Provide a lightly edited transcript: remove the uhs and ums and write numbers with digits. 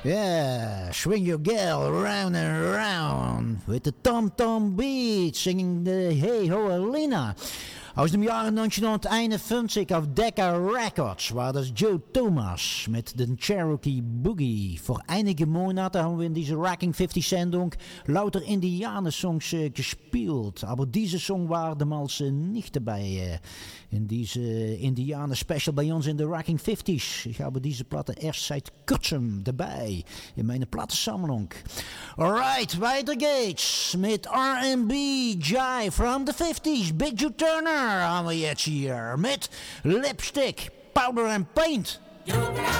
Yeah, swing your gal round and round with the tom-tom beat, singing the Hey Ho Alina. Aus dem Jahre 1951 auf Decca Records war das Joe Thomas mit den Cherokee Boogie. Vor einige Monate haben wir in dieser Rocking 50 Sendung lauter Indianer-Songs gespielt. Aber diese Song war damals nicht dabei in diese Indianer-Special bei uns in der Rocking 50s. Ich habe diese Platte erst seit kurzem dabei in meine Plattensammlung. Alright, weiter geht's mit R&B Jive from the 50s. Big Joe Turner haben wir jetzt hier mit Lipstick, Powder and Paint.